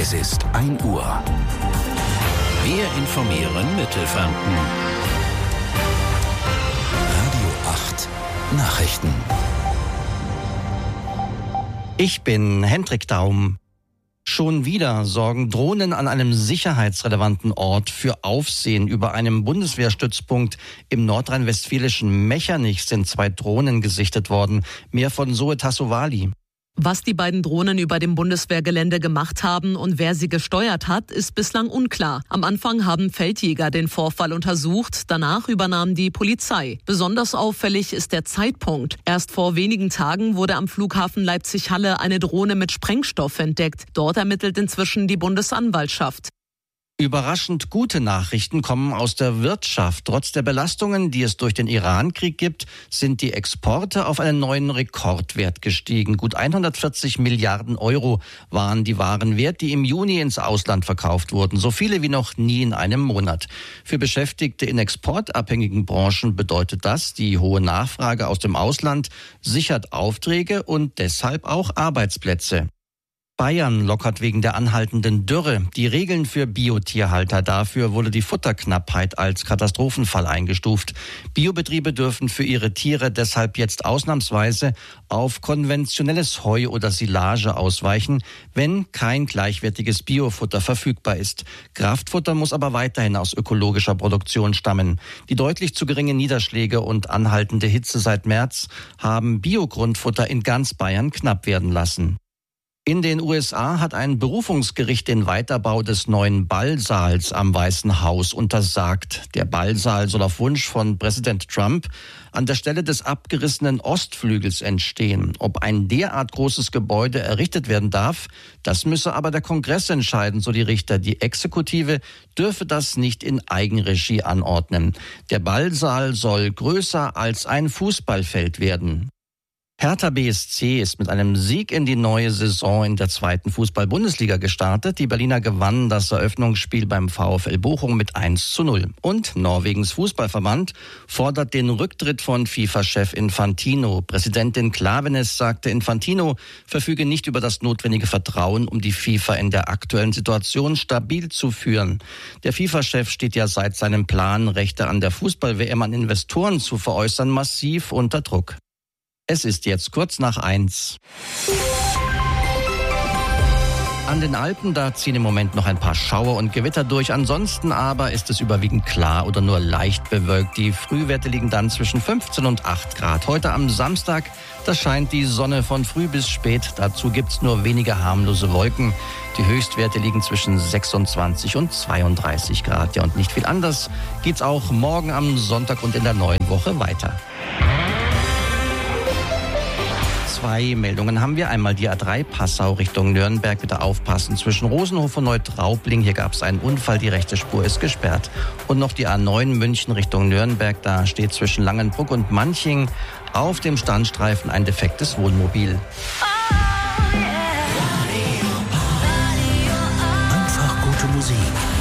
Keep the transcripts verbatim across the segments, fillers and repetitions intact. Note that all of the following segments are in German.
Es ist ein Uhr. Wir informieren Mittelfranken. Radio acht Nachrichten. Ich bin Hendrik Daum. Schon wieder sorgen Drohnen an einem sicherheitsrelevanten Ort für Aufsehen. Über einem Bundeswehrstützpunkt im nordrhein-westfälischen Mechernich sind zwei Drohnen gesichtet worden. Mehr von Zoe Tassovali. Was die beiden Drohnen über dem Bundeswehrgelände gemacht haben und wer sie gesteuert hat, ist bislang unklar. Am Anfang haben Feldjäger den Vorfall untersucht, danach übernahm die Polizei. Besonders auffällig ist der Zeitpunkt. Erst vor wenigen Tagen wurde am Flughafen Leipzig-Halle eine Drohne mit Sprengstoff entdeckt. Dort ermittelt inzwischen die Bundesanwaltschaft. Überraschend gute Nachrichten kommen aus der Wirtschaft. Trotz der Belastungen, die es durch den Iran-Krieg gibt, sind die Exporte auf einen neuen Rekordwert gestiegen. Gut hundertvierzig Milliarden Euro waren die Waren wert, die im Juni ins Ausland verkauft wurden. So viele wie noch nie in einem Monat. Für Beschäftigte in exportabhängigen Branchen bedeutet das, die hohe Nachfrage aus dem Ausland sichert Aufträge und deshalb auch Arbeitsplätze. Bayern lockert wegen der anhaltenden Dürre die Regeln für Biotierhalter. Dafür wurde die Futterknappheit als Katastrophenfall eingestuft. Biobetriebe dürfen für ihre Tiere deshalb jetzt ausnahmsweise auf konventionelles Heu oder Silage ausweichen, wenn kein gleichwertiges Biofutter verfügbar ist. Kraftfutter muss aber weiterhin aus ökologischer Produktion stammen. Die deutlich zu geringen Niederschläge und anhaltende Hitze seit März haben Biogrundfutter in ganz Bayern knapp werden lassen. In den U S A hat ein Berufungsgericht den Weiterbau des neuen Ballsaals am Weißen Haus untersagt. Der Ballsaal soll auf Wunsch von Präsident Trump an der Stelle des abgerissenen Ostflügels entstehen. Ob ein derart großes Gebäude errichtet werden darf, das müsse aber der Kongress entscheiden, so die Richter. Die Exekutive dürfe das nicht in Eigenregie anordnen. Der Ballsaal soll größer als ein Fußballfeld werden. Hertha B S C ist mit einem Sieg in die neue Saison in der zweiten Fußball-Bundesliga gestartet. Die Berliner gewannen das Eröffnungsspiel beim VfL Bochum mit eins zu null. Und Norwegens Fußballverband fordert den Rücktritt von FIFA-Chef Infantino. Präsidentin Klaveness sagte, Infantino verfüge nicht über das notwendige Vertrauen, um die FIFA in der aktuellen Situation stabil zu führen. Der FIFA-Chef steht ja seit seinem Plan, Rechte an der Fußball-W M an Investoren zu veräußern, massiv unter Druck. Es ist jetzt kurz nach eins. An den Alpen, da ziehen im Moment noch ein paar Schauer und Gewitter durch. Ansonsten aber ist es überwiegend klar oder nur leicht bewölkt. Die Frühwerte liegen dann zwischen fünfzehn und acht Grad. Heute am Samstag, da scheint die Sonne von früh bis spät. Dazu gibt's nur wenige harmlose Wolken. Die Höchstwerte liegen zwischen sechsundzwanzig und zweiunddreißig Grad. Ja, und nicht viel anders geht's auch morgen am Sonntag und in der neuen Woche weiter. Zwei Meldungen haben wir. Einmal die A drei Passau Richtung Nürnberg. Bitte aufpassen. Zwischen Rosenhof und Neutraubling, hier gab es einen Unfall. Die rechte Spur ist gesperrt. Und noch die A neun München Richtung Nürnberg. Da steht zwischen Langenbrück und Manching auf dem Standstreifen ein defektes Wohnmobil. Einfach gute Musik.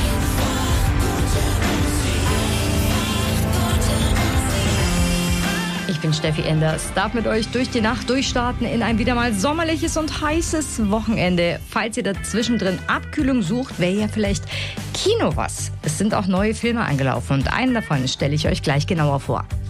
Ich bin Steffi Enders, darf mit euch durch die Nacht durchstarten in ein wieder mal sommerliches und heißes Wochenende. Falls ihr dazwischen drin Abkühlung sucht, wäre ja vielleicht Kino was. Es sind auch neue Filme angelaufen und einen davon stelle ich euch gleich genauer vor.